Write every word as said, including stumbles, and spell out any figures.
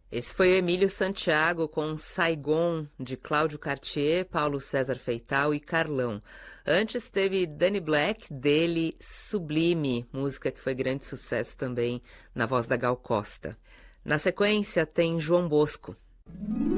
Esse foi o Emílio Santiago com Saigon, de Cláudio Cartier, Paulo César Feital e Carlão. Antes teve Danny Black, dele Sublime, música que foi grande sucesso também na voz da Gal Costa. Na sequência tem João Bosco.